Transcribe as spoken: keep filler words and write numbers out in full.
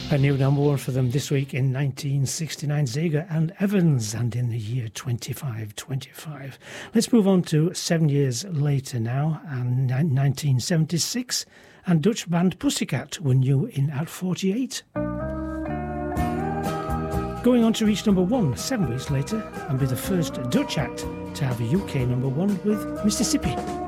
A new number one for them this week in nineteen sixty-nine, Zager and Evans, and in the year twenty-five twenty-five. Let's move on to seven years later now, and nineteen seventy-six, and Dutch band Pussycat were new in at forty-eight. Going on to reach number one seven weeks later, and be the first Dutch act to have a U K number one with Mississippi.